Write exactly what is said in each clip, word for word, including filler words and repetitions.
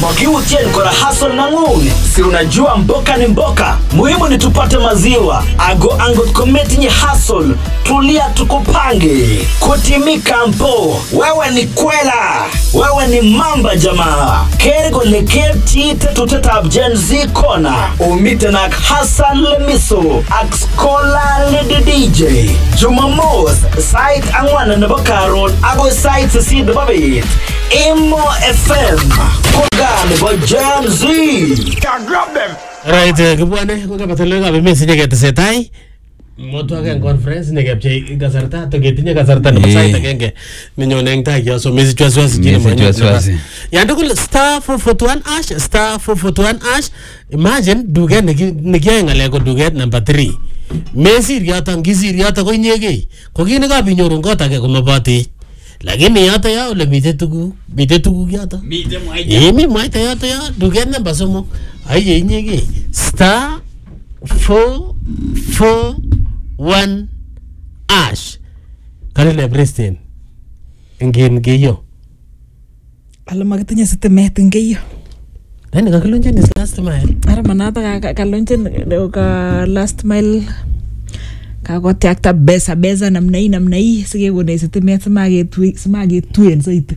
Mokiutien kora hustle na nguni. Si unajua mboka ni mboka. Muhimu ni tupate maziwa. Ago angot kometi nye hustle. Tulia tukupange. Kutimika mpo. Wewe ni kwela. Wewe ni mamba jamaa. Kergo leketi tetuteta abjenzi kona. Umite na Hassan Lemiso. Akskola lidi D J. Jumamos. Site angwana nabokaro. Ago site sisi babit. Emo F M. Kogane bo Gen Z. Can grab them. Right, kubwane kwa pataloga bimi sinye kete setai. Moto aga conference ne gapche gasarta to getinye gasarta no site agenge minyone ngta ya so mezi chwaswasi jine chwaswasi. Yando kul star four four one ash star four four one ash. Imagine duget nikia ngale ko duget number three. Mezi riata ngizi riata ko nyege. Ko kine ka binyoru ngota ke kumabati. Lakini yata ya ule mite tugu mite tugu yata Mite mwaita. Yemi mwaita yata ya duget number somo aye nyege star four four one ash kalile Preston ngin geyo Alam magtanya sa temet ngeyo nani kakalunje ni last mile ara manata kakalunje ka last mile ka ko takta besa besa namna hii namna hii sige gone sa temet smage tu smage tuen saite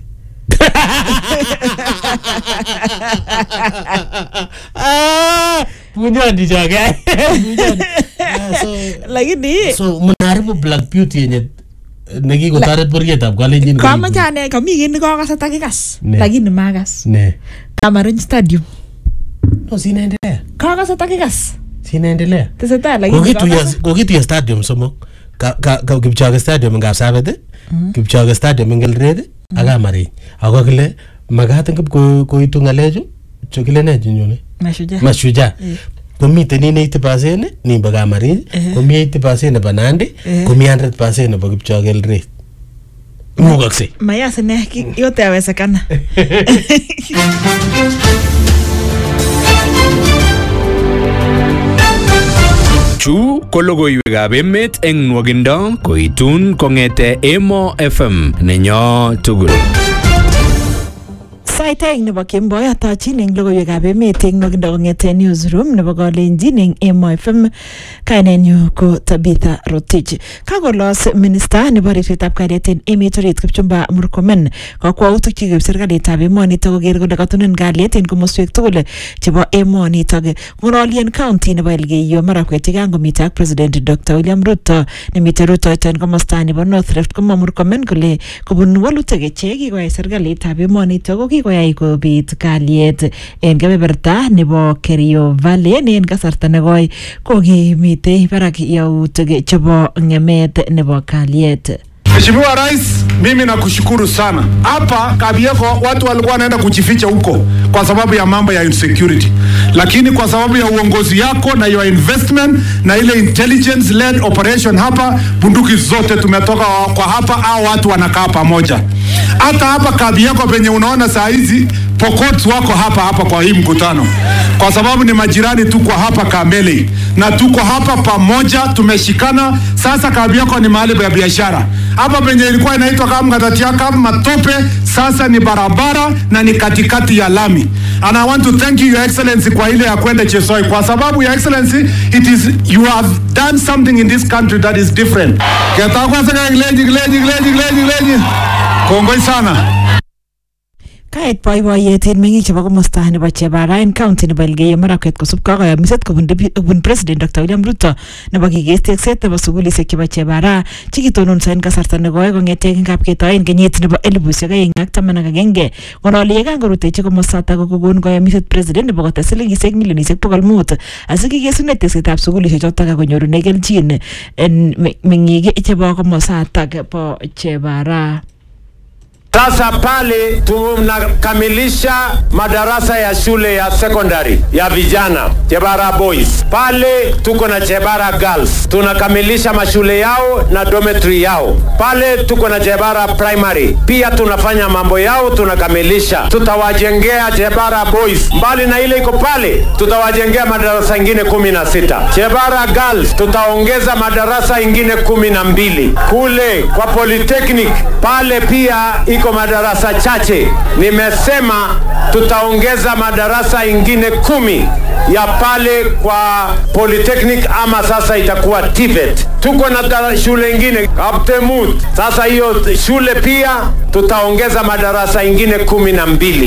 ah punya di jaga so lakini so menaribu Black Beauty yenye negi ko taret burget ab kalenjin kama jane kami gini ko kasata kikas Ne. lakini magas ne Kamarin Stadium no sinaendelea ka kasata kikas sinaendelea teseta lakini kokitu ya kokitu ya stadium somo ka ka ka Kipchoge Stadium ngapsabet Kipchoge Stadium ngelred aga mari ako kile magat ngip ko koitu ngaleju chokile ne jinyone Mashujaa Mashujaa komite ni eighty percent ni baga mari komi eighty percent ba Nandi komi one hundred percent ba Kipchoge Eldoret mugakse mayas ne yote yawezekana Chu ko logoiwekab emet eng nwogindo koitun kongete Emo F M nenyo tugul. Saiteng nebo kemboi atachin eng logoiwekab emet eng nwogindo kongete newsroom nebo kalenjin eng Emo F M. Kainenyu ko Tabitha Rotich. Kakolos minister nebo ripsetab kalyet eng emet orit Kipchumba Murkomen kakwautik chekib serikalitab emonito koker kole katunen kalyet eng komoswek tugul chebo emonitok. Ng'ololien county nebo Elgeyo Marakwet yekangomitei ak President Doctor William Ruto nemitei rutoito eng komosta nebo North Rift komwa Murkomen kole kobun walutik che kikoyai serikalitab emonito ko kikoyai kobit kalyet eng kebeberta nebo Kerio Valley ne eng kasarta nekoi kokimite barak yautik chebo ng'emet nebo kalyet. Mheshimiwa Rais, mimi nakushukuru sana. Hapa Kabieko watu walikuwa wanaenda kujificha huko kwa sababu ya mambo ya insecurity. Lakini kwa sababu ya uongozi yako na your investment na ile intelligence led operation hapa, bunduki zote tumetoka kwa hapa au watu wanakaa pamoja. Hata hapa Kabieko penye unaona saa hizi Pokot wako hapa hapa kwa hii mkutano. Kwa sababu ni majirani tu kwa hapa Kambele. Na tuko hapa pamoja tumeshikana. Sasa Kabieko ni mahali pa biashara. Hapa penye ilikuwa inaitwa kama Ngatatia kama matope, sasa ni barabara na ni katikati ya lami. And I want to thank you, Your Excellency, kwa ile ya kwenda Chesoi. Kwa sababu, Your Excellency, it is, you have done something in this country that is different. Ketakwa saka ngleji, ngleji, ngleji, ngleji, ngleji. Kongoi sana. Kait boiboiyet en meng'ik chebo komosta nebo Chebarain County nebo Elgeyo Marakwet kosubkei ak kayamiset kobun President Doctor William Ruto nebo kikes tekset nebo sukulisiek chebo Chebara chekitononso en kasarta nekoi kong'ete kapketoen kenyit nebo elipusiek aeng ak taman ak agenge. Ng'ololi yekangorutechi komosatak kokon kayamiset President nebo kotes silingisiek milionisiek bokol mut asikikesunei teksetab sukulisiek chotok akonyorune kelchin en meng'ik chebo komosatak bo Chebara. Sasa pale tunakamilisha madarasa ya shule ya secondary ya vijana Chebara Boys. Pale tuko na Chebara Girls. Tunakamilisha mashule yao na dormitory yao. Pale tuko na Chebara Primary. Pia tunafanya mambo yao tunakamilisha. Tutawajengea Chebara Boys. Mbali na ile iko pale, tutawajengea madarasa ingine kumi na sita. Chebara Girls tutaongeza madarasa ingine kumi na mbili. Kule kwa Polytechnic pale pia iko iko madarasa chache. Nimesema tutaongeza madarasa ingine kumi ya pale kwa Polytechnic, ama sasa itakuwa T V E T. Tuko na shule ingine Kaptemut. Sasa hiyo shule pia tutaongeza madarasa ingine kumi na mbili.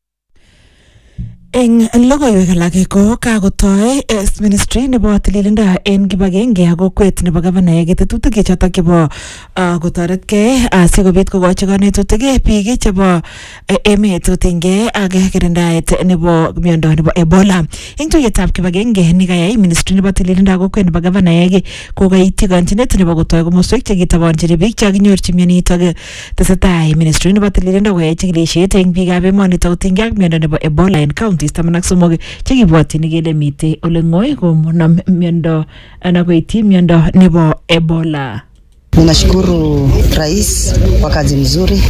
Eng logoiwek alak ko kakotoi ministry nebo tililindo en kibagenge ak kokwet nebo gavana ketetutik chotok chebo kotoretkei asikobit kokochi kanetutik biik chebo emet kotinygei ak kirindaet nebo miondo nebo Ebola. Eng tuyetab kibagenge nekayai ministry nebo tililindo ak kokwet nebo gavana kokaityi kanchinet nebo kotoi komoswek chekitabanjini biik chekinyorchi mionitok. Tesetai ministry nebo tililindo koyai chikilisiet eng biikab emonitok kotinygei ak miondo nebo Ebola en county taman ak somok chekibwotyin kele mitei ole ng'oi komonam miondo anan koityi miondo nebo Ebola. Ninashukuru Rais kwa kazi nzuri.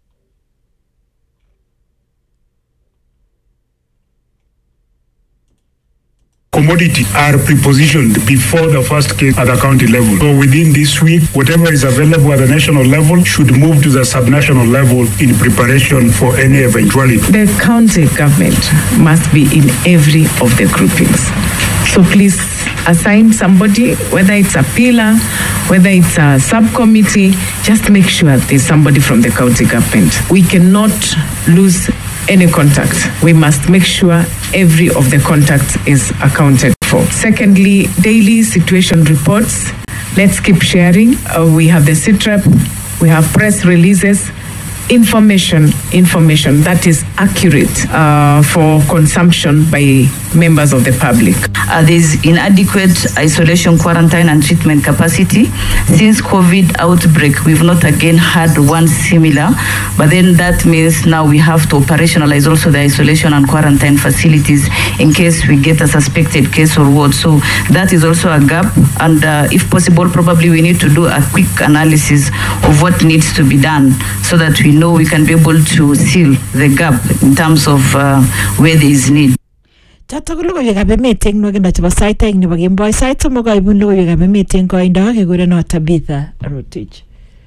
Commodity are prepositioned before the first case at the county level. So within this week, whatever is available at the national level should move to the subnational level in preparation for any eventuality. The county government must be in every of the groupings. So please assign somebody, whether it's a pillar, whether it's a subcommittee, just make sure there's somebody from the county government. We cannot lose any contact. We must make sure every of the contacts is accounted for. Secondly, daily situation reports. Let's keep sharing. Uh, we have the C T R E P, we have press releases, information, information that is accurate uh, for consumption by members of the public. Uh, there's inadequate isolation, quarantine and treatment capacity. Since COVID outbreak, we've not again had one similar, but then that means now we have to operationalize also the isolation and quarantine facilities in case we get a suspected case or what. So that is also a gap, and uh, if possible, probably we need to do a quick analysis of what needs to be done so that we know we can be able to seal the gap in terms of uh, where there is need. Chato ko logoiwekab emet eng nwakindo chebo sait aeng nebo kemboi. Sait somok koibun logoiwekab emet eng koindo kekurenot Tabitha Rotich.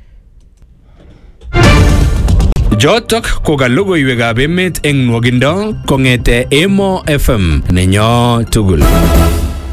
Jotok ko ka logoiwekab emet eng nwakindo kong'ete Emo F M nenyo tugul.